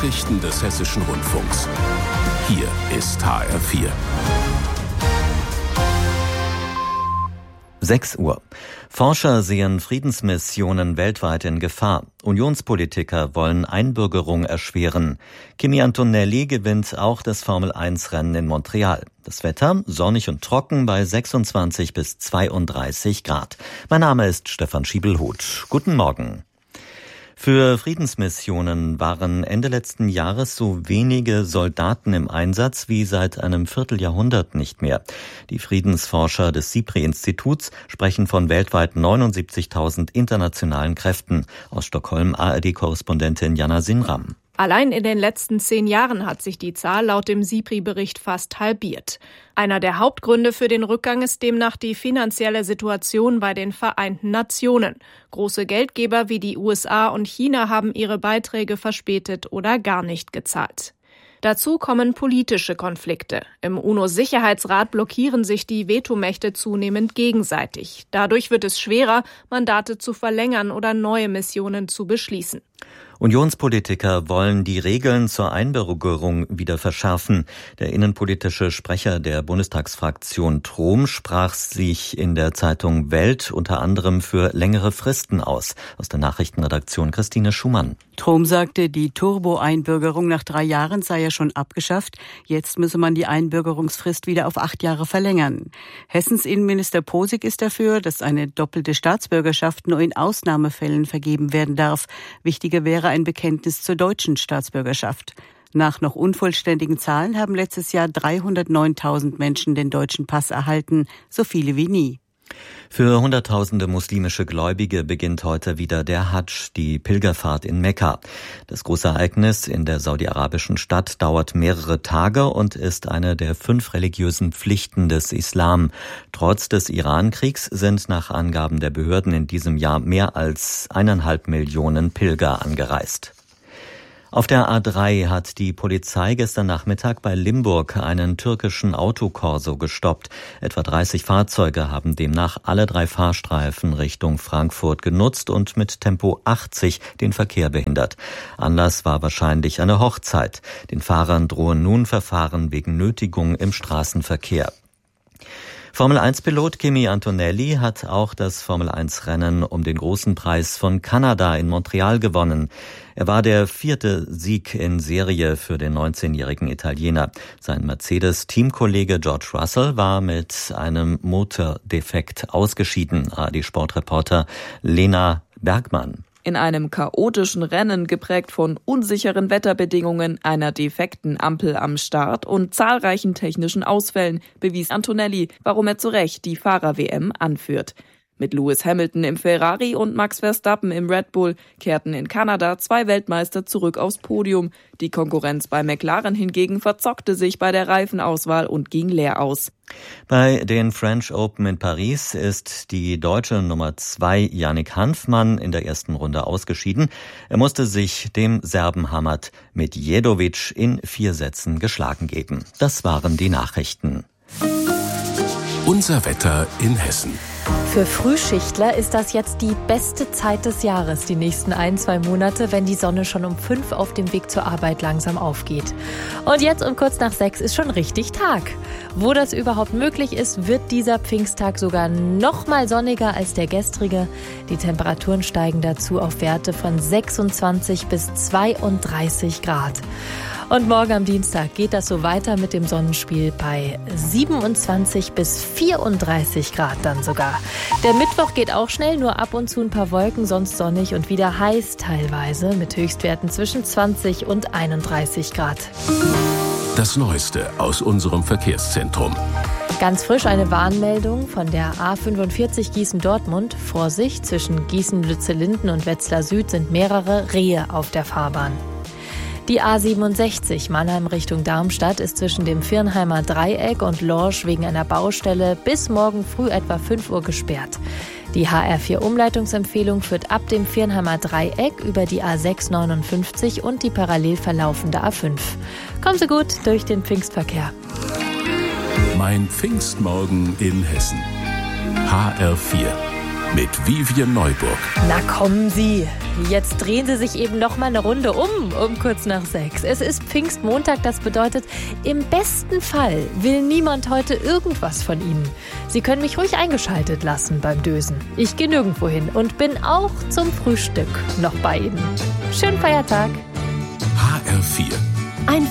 Nachrichten des Hessischen Rundfunks. Hier ist HR4. 6 Uhr. Forscher sehen Friedensmissionen weltweit in Gefahr. Unionspolitiker wollen Einbürgerung erschweren. Kimi Antonelli gewinnt auch das Formel-1-Rennen in Montreal. Das Wetter sonnig und trocken bei 26 bis 32 Grad. Mein Name ist Stefan Schiebelhuth. Guten Morgen. Für Friedensmissionen waren Ende letzten Jahres so wenige Soldaten im Einsatz wie seit einem Vierteljahrhundert nicht mehr. Die Friedensforscher des SIPRI-Instituts sprechen von weltweit 79.000 internationalen Kräften. Aus Stockholm ARD-Korrespondentin Jana Sinram. Allein in den letzten 10 Jahren hat sich die Zahl laut dem SIPRI-Bericht fast halbiert. Einer der Hauptgründe für den Rückgang ist demnach die finanzielle Situation bei den Vereinten Nationen. Große Geldgeber wie die USA und China haben ihre Beiträge verspätet oder gar nicht gezahlt. Dazu kommen politische Konflikte. Im UNO-Sicherheitsrat blockieren sich die Vetomächte zunehmend gegenseitig. Dadurch wird es schwerer, Mandate zu verlängern oder neue Missionen zu beschließen. Unionspolitiker wollen die Regeln zur Einbürgerung wieder verschärfen. Der innenpolitische Sprecher der Bundestagsfraktion Trom sprach sich in der Zeitung Welt unter anderem für längere Fristen aus. Aus der Nachrichtenredaktion Christine Schumann. Trom sagte, die Turbo-Einbürgerung nach 3 Jahren sei ja schon abgeschafft. Jetzt müsse man die Einbürgerungsfrist wieder auf 8 Jahre verlängern. Hessens Innenminister Posig ist dafür, dass eine doppelte Staatsbürgerschaft nur in Ausnahmefällen vergeben werden darf. Wichtiger wäre ein Bekenntnis zur deutschen Staatsbürgerschaft. Nach noch unvollständigen Zahlen haben letztes Jahr 309.000 Menschen den deutschen Pass erhalten, so viele wie nie. Für Hunderttausende muslimische Gläubige beginnt heute wieder der Hadsch, die Pilgerfahrt in Mekka. Das große Ereignis in der saudi-arabischen Stadt dauert mehrere Tage und ist eine der 5 religiösen Pflichten des Islam. Trotz des Iran-Kriegs sind nach Angaben der Behörden in diesem Jahr mehr als 1,5 Millionen Pilger angereist. Auf der A3 hat die Polizei gestern Nachmittag bei Limburg einen türkischen Autokorso gestoppt. Etwa 30 Fahrzeuge haben demnach alle 3 Fahrstreifen Richtung Frankfurt genutzt und mit Tempo 80 den Verkehr behindert. Anlass war wahrscheinlich eine Hochzeit. Den Fahrern drohen nun Verfahren wegen Nötigung im Straßenverkehr. Formel-1-Pilot Kimi Antonelli hat auch das Formel-1-Rennen um den großen Preis von Kanada in Montreal gewonnen. Er war der 4. Sieg in Serie für den 19-jährigen Italiener. Sein Mercedes-Teamkollege George Russell war mit einem Motordefekt ausgeschieden. ARD-Sportreporter Lena Bergmann. In einem chaotischen Rennen, geprägt von unsicheren Wetterbedingungen, einer defekten Ampel am Start und zahlreichen technischen Ausfällen, bewies Antonelli, warum er zu Recht die Fahrer-WM anführt. Mit Lewis Hamilton im Ferrari und Max Verstappen im Red Bull kehrten in Kanada 2 Weltmeister zurück aufs Podium. Die Konkurrenz bei McLaren hingegen verzockte sich bei der Reifenauswahl und ging leer aus. Bei den French Open in Paris ist die deutsche Nummer 2 Yannick Hanfmann in der ersten Runde ausgeschieden. Er musste sich dem Serben Hamad Medjedovic in 4 Sätzen geschlagen geben. Das waren die Nachrichten. Unser Wetter in Hessen. Für Frühschichtler ist das jetzt die beste Zeit des Jahres, die nächsten 1-2 Monate, wenn die Sonne schon um 5 auf dem Weg zur Arbeit langsam aufgeht. Und jetzt um kurz nach 6 ist schon richtig Tag. Wo das überhaupt möglich ist, wird dieser Pfingsttag sogar noch mal sonniger als der gestrige. Die Temperaturen steigen dazu auf Werte von 26 bis 32 Grad. Und morgen am Dienstag geht das so weiter mit dem Sonnenspiel bei 27 bis 34 Grad dann sogar. Der Mittwoch geht auch schnell, nur ab und zu ein paar Wolken, sonst sonnig und wieder heiß teilweise mit Höchstwerten zwischen 20 und 31 Grad. Das Neueste aus unserem Verkehrszentrum. Ganz frisch eine Warnmeldung von der A45 Gießen-Dortmund. Vorsicht, zwischen Gießen-Lützellinden und Wetzlar Süd sind mehrere Rehe auf der Fahrbahn. Die A67 Mannheim Richtung Darmstadt ist zwischen dem Virnheimer Dreieck und Lorsch wegen einer Baustelle bis morgen früh etwa 5 Uhr gesperrt. Die HR4 Umleitungsempfehlung führt ab dem Virnheimer Dreieck über die A659 und die parallel verlaufende A5. Kommen Sie gut durch den Pfingstverkehr. Mein Pfingstmorgen in Hessen. HR4. mit Vivian Neuburg. Na kommen Sie, jetzt drehen Sie sich eben noch mal eine Runde um kurz nach 6. Es ist Pfingstmontag, das bedeutet, im besten Fall will niemand heute irgendwas von Ihnen. Sie können mich ruhig eingeschaltet lassen beim Dösen. Ich gehe nirgendwo hin und bin auch zum Frühstück noch bei Ihnen. Schönen Feiertag. HR4